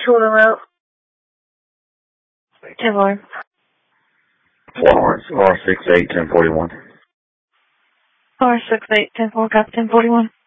Children route. 10-4. Florence, R68-1041. R68-10-4, got 1041.